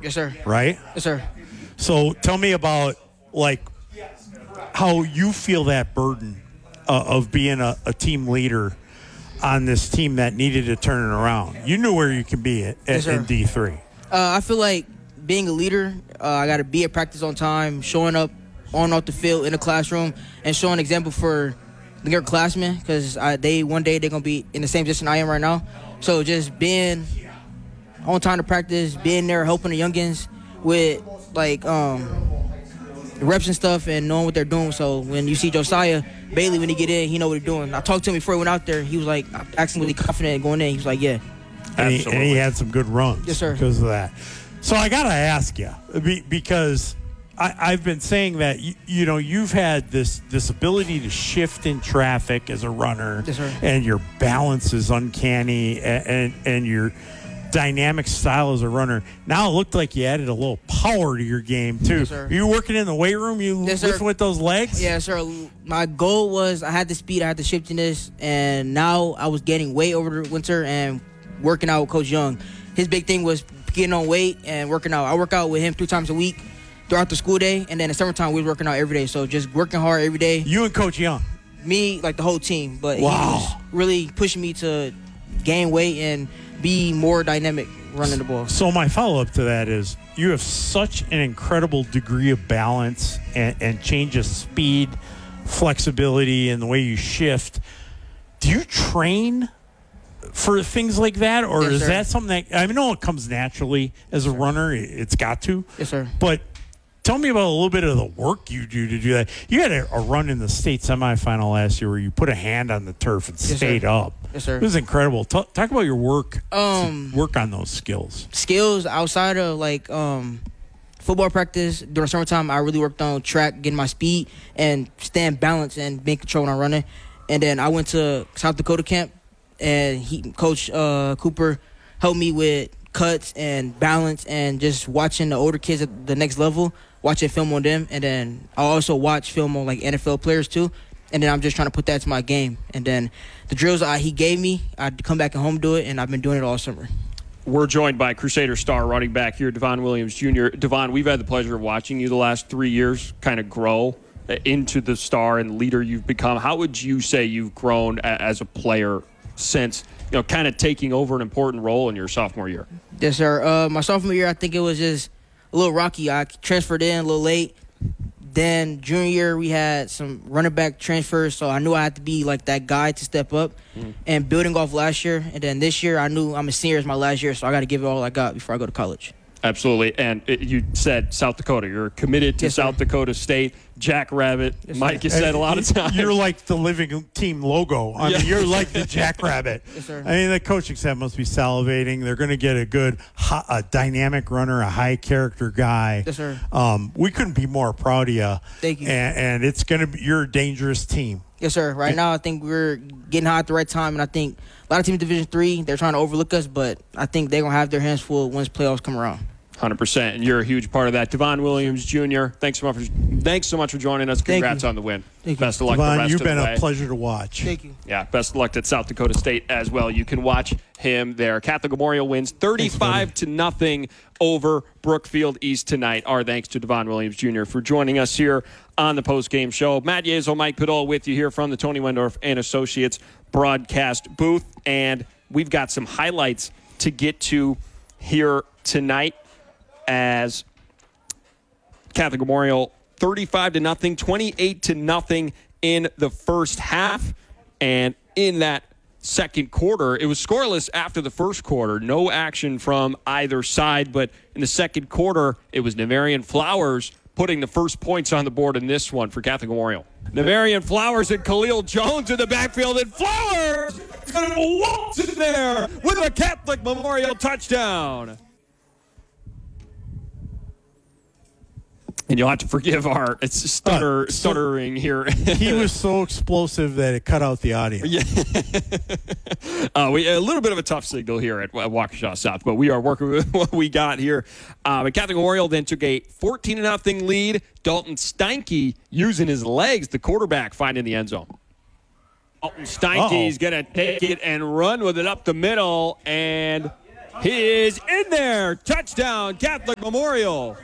Yes, sir. Right? Yes, sir. So tell me about, like, how you feel that burden of being a team leader on this team that needed to turn it around. You knew where you could be in D3. I feel like being a leader, I got to be at practice on time, showing up on and off the field in the classroom, and showing an example for the young classmen, because one day they're going to be in the same position I am right now. So just being on time to practice, being there, helping the youngins with, like, reps and stuff, and knowing what they're doing. So when you see Josiah Bailey, when he get in, he know what he's doing. I talked to him before he went out there. He was like, I asked him, was he confident going in? He was like, yeah. And he had some good runs. Yes, sir. Because of that. So I got to ask you, because I've been saying that, you've had this ability to shift in traffic as a runner. Yes, sir. And your balance is uncanny, and your dynamic style as a runner. Now it looked like you added a little power to your game too. Yes, sir. Are you working in the weight room? Lifting with those legs? Yeah, sir. My goal was I had the speed, I had the shiftiness, and now I was gaining weight over the winter and working out with Coach Young. His big thing was getting on weight and working out. I work out with him 3 times a week throughout the school day, and then in the summertime we was working out every day. So just working hard every day. You and Coach Young? Me, like the whole team. But wow. He was really pushing me to gain weight and be more dynamic running the ball. So my follow-up to that is, you have such an incredible degree of balance and change of speed, flexibility, and the way you shift. Do you train for things like that, or yes, is sir. that something that, I know it comes naturally as a runner? It's got to. Yes, sir. But tell me about a little bit of the work you do to do that. You had a run in the state semifinal last year where you put a hand on the turf and stayed up. Yes, sir. It was incredible. Talk about your work. Work on those skills. Skills outside of, like, football practice. During summertime, I really worked on track, getting my speed, and staying balanced and being control when I'm running. And then I went to South Dakota camp, and Coach Cooper helped me with cuts and balance and just watching the older kids at the next level, watching film on them. And then I also watch film on, like, NFL players too. And then I'm just trying to put that to my game. And then the drills he gave me, I'd come back at home, do it, and I've been doing it all summer. We're joined by Crusader star running back here, Devon Williams Jr. Devon, we've had the pleasure of watching you the last 3 years kind of grow into the star and leader you've become. How would you say you've grown as a player since, kind of taking over an important role in your sophomore year? Yes, sir. My sophomore year, I think it was just a little rocky. I transferred in a little late. Then junior year, we had some running back transfers, so I knew I had to be like that guy to step up. And building off last year, and then this year, I knew I'm a senior, it's my last year, so I got to give it all I got before I go to college. Absolutely. And you said South Dakota. You're committed to South Dakota State. Jackrabbit. Yes, Mike has said a lot of times. You're like the living team logo. I mean, you're like the Jackrabbit. Yes, sir. I mean, the coaching staff must be salivating. They're going to get a good, a dynamic runner, a high-character guy. Yes, sir. We couldn't be more proud of you. Thank you. And it's going to be, you're a dangerous team. Yes, sir. Right now, I think we're getting hot at the right time, and I think a lot of teams in Division III, they're trying to overlook us, but I think they're going to have their hands full once playoffs come around. 100%, and you're a huge part of that. Devon Williams Jr., thanks so much for joining us. Congrats on the win. Thank you. Best of luck Devon, the rest you've of the been way. a pleasure to watch. Thank you. Yeah, best of luck at South Dakota State as well. You can watch him there. Catholic Memorial wins 35-0 over Brookfield East tonight. Our thanks to Devon Williams Jr. for joining us here on the postgame show. Matt Yezo, Mike Podol with you here from the Tony Wendorf and Associates broadcast booth. And we've got some highlights to get to here tonight as Catholic Memorial 35-0, 28-0 in the first half. And in that second quarter, it was scoreless after the first quarter. No action from either side, but in the second quarter, it was Nevarian Flowers putting the first points on the board in this one for Catholic Memorial. Nevarian Flowers and Khalil Jones in the backfield, and Flowers is going to waltz in there with a Catholic Memorial touchdown. And you'll have to forgive our stuttering here. He was so explosive that it cut out the audio. Yeah. We a little bit of a tough signal here at Waukesha South, but we are working with what we got here. But Catholic Memorial then took a 14-0 lead. Dalton Steinke using his legs, the quarterback, finding the end zone. Dalton Steinke is going to take it and run with it up the middle, and He is in there. Touchdown, Catholic Memorial.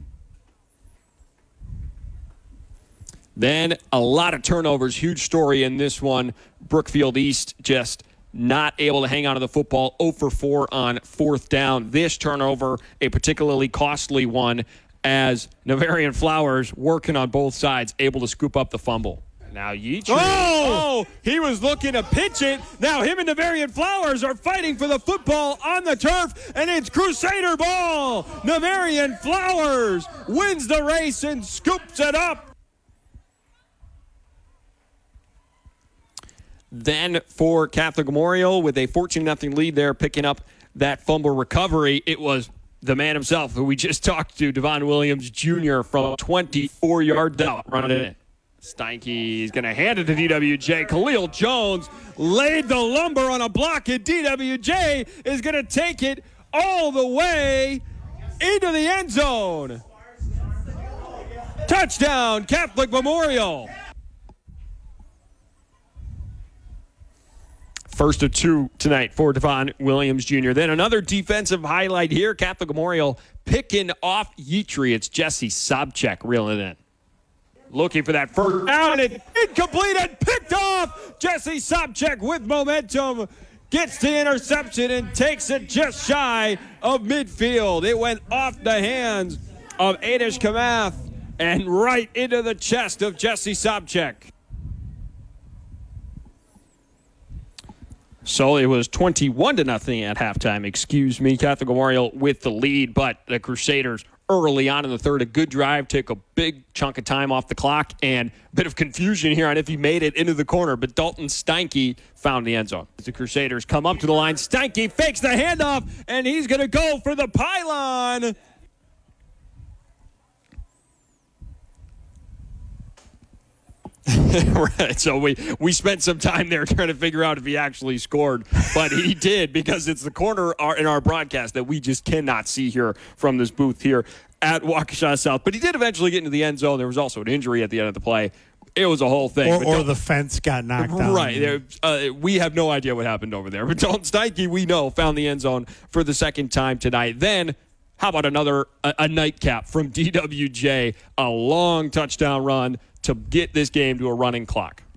Then a lot of turnovers. Huge story in this one. Brookfield East just not able to hang on to the football. 0 for 4 on fourth down. This turnover, a particularly costly one, as Navarian Flowers, working on both sides, able to scoop up the fumble. Now Yeatry. Oh, he was looking to pitch it. Now him and Navarian Flowers are fighting for the football on the turf, and it's Crusader ball. Navarian Flowers wins the race and scoops it up. Then for Catholic Memorial, with a 14-0 lead there, picking up that fumble recovery, it was the man himself, who we just talked to, Devon Williams Jr. from 24 yards out, running it in. Steinke is going to hand it to DWJ. Khalil Jones laid the lumber on a block, and DWJ is going to take it all the way into the end zone. Touchdown, Catholic Memorial. First of two tonight for Devon Williams Jr. Then another defensive highlight here. Catholic Memorial picking off Yeatry. It's Jesse Sobchak reeling it in. Looking for that first down, and it's incomplete and picked off. Jesse Sobchak with momentum gets the interception and takes it just shy of midfield. It went off the hands of Adish Kamath and right into the chest of Jesse Sobchak. So it was 21-0 at halftime. Excuse me, Catholic Memorial with the lead, but the Crusaders early on in the third, a good drive, took a big chunk of time off the clock, and a bit of confusion here on if he made it into the corner, but Dalton Steinke found the end zone. As the Crusaders come up to the line, Steinke fakes the handoff, and he's going to go for the pylon. Right, so we spent some time there trying to figure out if he actually scored, but he did, because it's the corner in our broadcast that we just cannot see here from this booth here at Waukesha South. But he did eventually get into the end zone. There was also an injury at the end of the play. It was a whole thing. Or the fence got knocked down. Right. We have no idea what happened over there. But Dalton Steinke, we know, found the end zone for the second time tonight. Then, how about a nightcap from DWJ, a long touchdown run to get this game to a running clock.